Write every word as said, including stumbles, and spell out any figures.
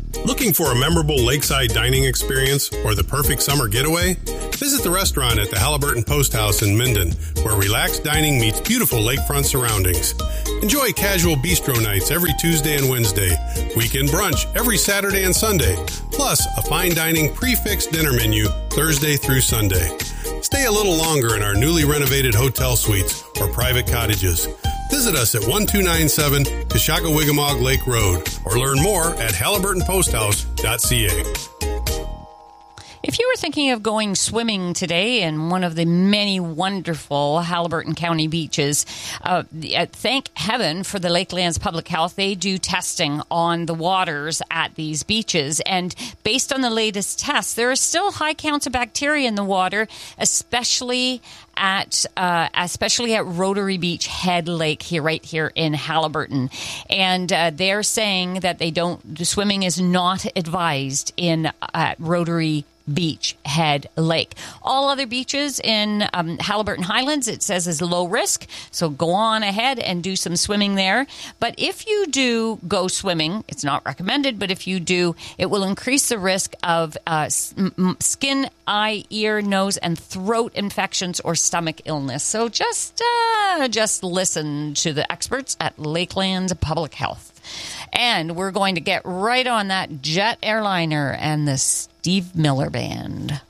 Looking for a memorable lakeside dining experience or the perfect summer getaway? Visit the restaurant at the Halliburton Post House in Minden, where relaxed dining meets beautiful lakefront surroundings. Enjoy casual bistro nights every Tuesday and Wednesday, weekend brunch every Saturday and Sunday, plus a fine dining prefixed dinner menu Thursday through Sunday. Stay a little longer in our newly renovated hotel suites or private cottages. Visit us at twelve ninety-seven Kashaka-Wigamog Lake Road or learn more at halliburton post house dot c a. If you were thinking of going swimming today in one of the many wonderful Halliburton County beaches, uh, thank heaven for the Lakelands Public Health. They do testing on the waters at these beaches. And based on the latest tests, there are still high counts of bacteria in the water, especially at uh, especially at Rotary Beach Head Lake here, right here in Halliburton. And uh, they're saying that they don't, swimming is not advised in uh, Rotary Beach Head Lake. All other beaches in um, Halliburton Highlands, it says, is low risk. So go on ahead and do some swimming there. But if you do go swimming, it's not recommended, but if you do, it will increase the risk of uh, s- m- skin, eye, ear, nose, and throat infections or stomach illness. So just, uh, just listen to the experts at Lakelands Public Health. And we're going to get right on that jet airliner and the Steve Miller Band.